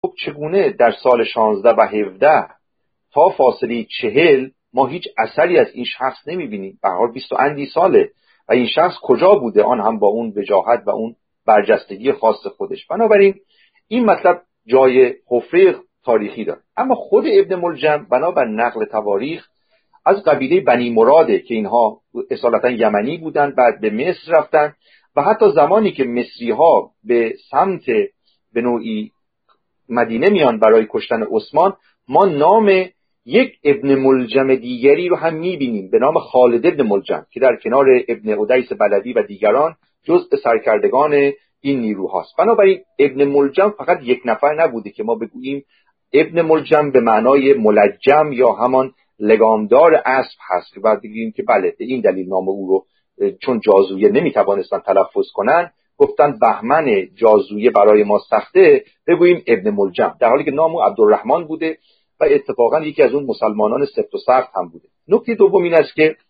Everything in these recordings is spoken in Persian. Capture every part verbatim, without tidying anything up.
خب چگونه در سال شانزده و هفده تا فاصله چهل ما هیچ اثری از این شخص نمیبینیم؟ به هر حال بیست و اندی ساله و این شخص کجا بوده، آن هم با اون وجاهت و اون برجستگی خاص خودش. بنابراین این مطلب جای حفره تاریخی داره. اما خود ابن ملجم بنابر نقل تواریخ از قبیله بنی مراده که اینها اصالتا یمنی بودن، بعد به مصر رفتن و حتی زمانی که مصری ها به سمت به نوعی مدینه میان برای کشتن عثمان، ما نام یک ابن ملجم دیگری رو هم میبینیم به نام خالد ابن ملجم که در کنار ابن ادیس بلدی و دیگران جزء سرکردگان این نیروهاست. بنابراین ابن ملجم فقط یک نفر نبوده که ما بگوییم ابن ملجم به معنای ملجم یا همان لگامدار اسب هست و بگیم که بله به این دلیل نام او رو چون جازویه نمیتوانستن تلفظ کنن گفتن بهمن جازویه برای ما سخته بگوییم ابن ملجم، در حالی که نام او عبدالرحمن بوده و اتفاقا یکی از اون مسلمانان سفت و سخت هم بوده. نکته دوم این است که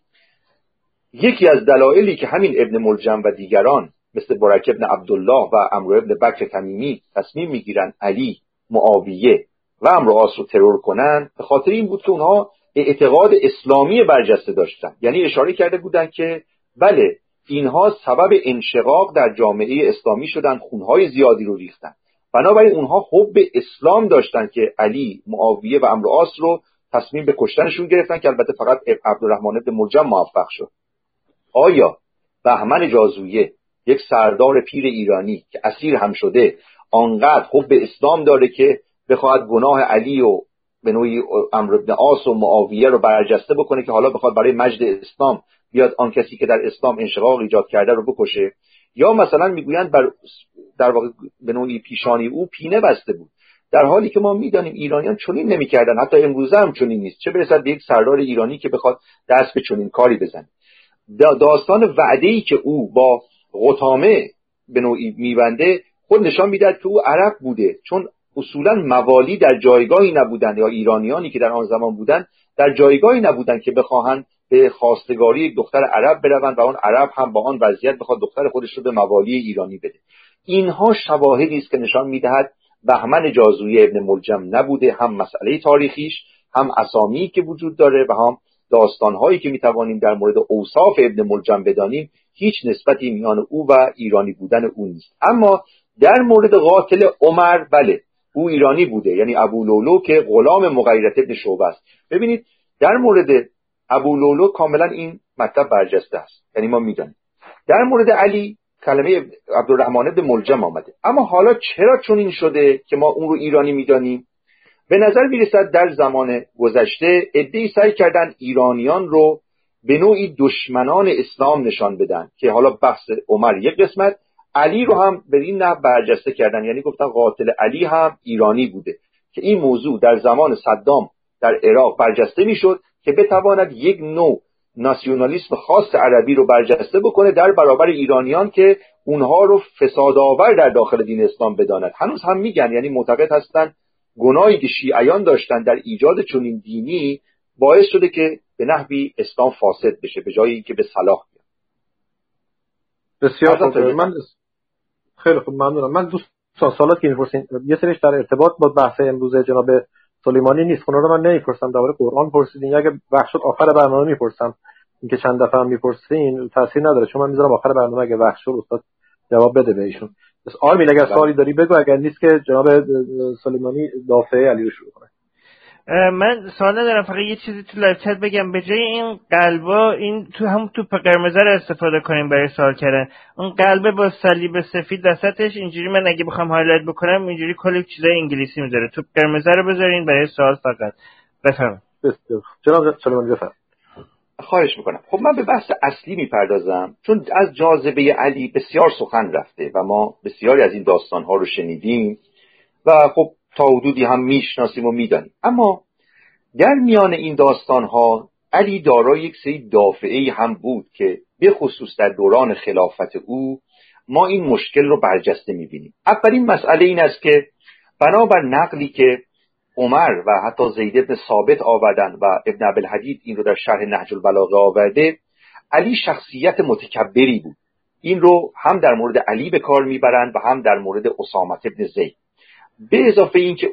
یکی از دلایلی که همین ابن ملجم و دیگران مثل برک ابن عبدالله و عمرو ابن بکر تمیمی تصمیم میگیرن علی، معاویه و عمرو عاص رو ترور کنن، به خاطر این بود که اونها اعتقاد اسلامی برجسته داشتن. یعنی اشاره کرده بودن که بله اینها سبب انشقاق در جامعه اسلامی شدن، خونهای زیادی رو ریختن، بنابراین اونها حب اسلام داشتن که علی، معاویه و عمرو عاص رو تصمیم به کشتنشون گرفتن که البته فقط عبدالرحمن بن ملجم موفق شد. آیا بهمن جازویه، یک سردار پیر ایرانی که اسیر هم شده، آنقدر حب اسلام داره که بخواد گناه علی و به نوعی عمرو بن عاص و معاویه رو برجسته بکنه که حالا بخواد برای مجد اسلام بیاد آن کسی که در اسلام انشقاق ایجاد کرده رو بکشه؟ یا مثلا میگویند بر در واقع به نوعی پیشانی او پینه بسته بود، در حالی که ما میدانیم ایرانیان چنین نمیکردن، حتی امروزه هم چنین نیست، چه برسد به یک سردار ایرانی که بخواد دست به چنین کاری بزنه. داستان وعده‌ای که او با قطامه به نوعی میبنده خود نشان میدهد که او عرب بوده، چون اصولا موالی در جایگاهی نبودند یا ایرانیانی که در آن زمان بودند در جایگاهی نبودند که بخواهند به خواستگاری یک دختر عرب بروند و اون عرب هم با آن وضعیت بخواد دختر خودش رو به موالی ایرانی بده. اینها شواهدی است که نشان میدهد بهمن جازویه ابن ملجم نبوده، هم مسئله تاریخیش، هم اسامی که وجود داره و هم داستانهایی که میتوانیم در مورد اوصاف ابن ملجم بدانیم هیچ نسبتی میان او و ایرانی بودن او نیست. اما در مورد قاتل عمر بله او ایرانی بوده، یعنی ابو لولو که غلام مغیرة ابن شعبه است. ببینید در مورد ابو لولو کاملا این مطلب برجسته است، یعنی ما میدانیم. در مورد علی کلمه عبدالرحمن بن ملجم آمده، اما حالا چرا چون این شده که ما اون رو ایرانی میدانیم؟ به نظر میرسد در زمان گذشته عده‌ای سعی کردن ایرانیان رو به نوعی دشمنان اسلام نشان بدن که حالا بحث عمر یک قسمت، علی رو هم به این نحو برجسته کردن، یعنی گفتن قاتل علی هم ایرانی بوده که این موضوع در زمان صدام در عراق برجسته میشد که بتواند یک نوع ناسیونالیسم خاص عربی رو برجسته بکنه در برابر ایرانیان که اونها رو فسادآور در داخل دین اسلام بداند. هنوز هم میگن، یعنی معتقد هستن گناهی که شیعیان داشتن در ایجاد چنین دینی باعث شده که به نحوی اسلام فاسد بشه به جایی که به صلاح بیاد. بسیار خوب. من خیلی خوب ممنونم. من دوست سوالات که می‌پرسین یه سریش در ارتباط با بحث امروز جناب سلیمانی نیست، اونا رو من نمی‌پرسم، درباره قرآن پرسیدین، اگه وقت شد آخر برنامه می‌پرسم، اینکه چند دفعه هم می‌پرسین تاثیر نداره چون من می‌ذارم آخر برنامه اگه وقت شد استاد جواب بده به ایشون. بس آرمین اگر سوالی داری بگو، اگر نیست که جناب سلیمانی دافعه علی رو شروع کنه. من سوال ندارم، فقط یه چیزی تو لایو چت بگم. به جای این قلبا این تو هم توپ قرمز رو استفاده کنیم برای سوال کردن. اون قلب با صلیب سفید وسطش اینجوری، من اگه بخوام هایلایت بکنم اینجوری کلی چیزای انگلیسی میذاره. توپ قرمز رو بذارین برای سوال فقط. بفرمایید. بسیار جناب سلیمانی بفرمایید. خواهش میکنم. خب من به بحث اصلی میپردازم چون از جاذبه علی بسیار سخن رفته و ما بسیاری از این داستانها رو شنیدیم و خب تا حدودی هم میشناسیم و میدانیم. اما در میان این داستانها علی دارای یک سری دافعه‌ای هم بود که به خصوص در دوران خلافت او ما این مشکل رو برجسته میبینیم. اولین مسئله این است که بنابر نقلی که عمر و حتی زید بن ثابت آوردن و ابن ابوالحدید این رو در شرح نهج البلاغه آورده، علی شخصیت متکبری بود. این رو هم در مورد علی به کار میبرند و هم در مورد اسامه بن زید. به اضافه این که